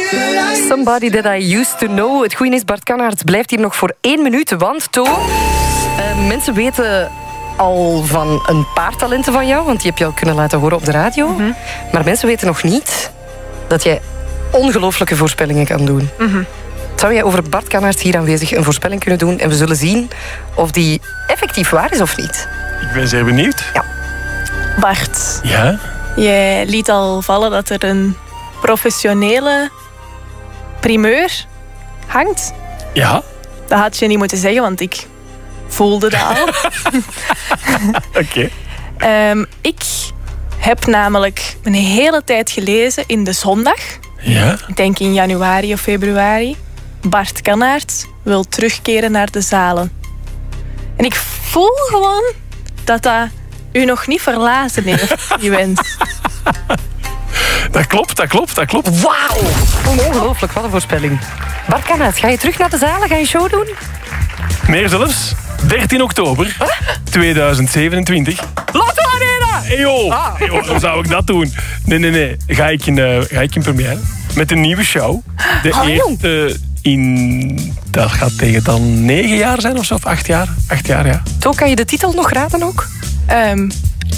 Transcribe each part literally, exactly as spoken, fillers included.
Somebody that I used to know. Het goede is, Bart Kannaerts blijft hier nog voor één minuut. Want, To, uh, mensen weten al van een paar talenten van jou, want die heb je al kunnen laten horen op de radio. Mm-hmm. Maar mensen weten nog niet dat jij ongelooflijke voorspellingen kan doen. Mm-hmm. Zou jij over Bart Kannaerts hier aanwezig een voorspelling kunnen doen en we zullen zien of die effectief waar is of niet? Ik ben zeer benieuwd. Ja. Bart, Ja? jij liet al vallen dat er een professionele primeur hangt. Ja? Dat had je niet moeten zeggen, want ik voelde dat al. Oké. Okay. Um, ik heb namelijk een hele tijd gelezen in De Zondag. Ja? Ik denk in januari of februari. Bart Kannaerts wil terugkeren naar de zalen. En ik voel gewoon dat dat u nog niet verlaten heeft, die wens. Dat klopt, dat klopt, dat klopt. Wauw! Ongelooflijk, wat een voorspelling. Bart Kannaerts, ga je terug naar de zalen? Ga je een show doen? Meer zelfs. dertien oktober huh? tweeduizend zevenentwintig. Lotto Arena! Hey joh, ah. hey joh, hoe zou ik dat doen? Nee, nee, nee. Ga ik in, uh, ga ik in première. Met een nieuwe show. De oh, eerste in... Dat gaat tegen dan negen jaar zijn of zo, of acht jaar. Acht jaar, ja. Zo, kan je de titel nog raden ook? Um,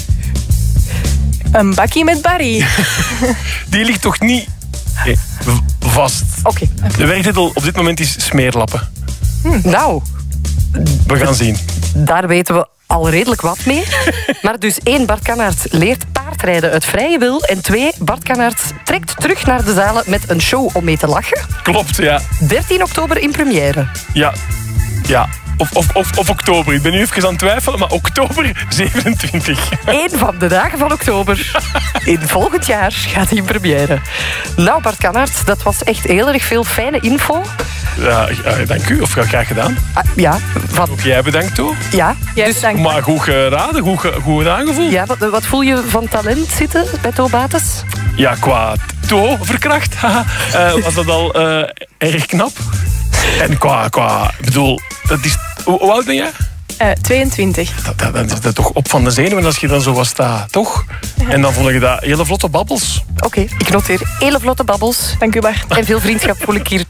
een bakkie met Barry. Die ligt toch niet nee, vast. Oké. Okay. De werktitel op dit moment is Smeerlappen. Hm, nou... We gaan zien. Daar weten we al redelijk wat mee. Maar dus één, Bart Kannaerts leert paardrijden uit vrije wil. En twee, Bart Kannaerts trekt terug naar de zalen met een show om mee te lachen. Klopt, ja. dertien oktober in première. Ja, ja. Of, of, of, of oktober. Ik ben nu even aan het twijfelen, maar oktober zevenentwintig. Eén van de dagen van oktober. In volgend jaar gaat hij in première. Nou, Bart Kannaerts, dat was echt heel erg veel fijne info. Ja, dank u. Of graag gedaan. Ah, ja. Van... Ook jij bedankt, toe. Ja. Dus, dank. Maar goed geraden, goed, goed aangevoeld. Ja, wat, wat voel je van talent zitten bij To Bates? Ja, qua To verkracht uh, was dat al uh, erg knap. En qua, qua, ik bedoel, dat is... Hoe, hoe oud ben jij? Uh, tweeëntwintig. Dat, dat, dat is dat toch op van de zenuwen als je dan zo was staat, toch? Ja. En dan vond ik dat hele vlotte babbels. Oké, okay, ik noteer hele vlotte babbels. Dank u, Bart. En veel vriendschap voel ik hier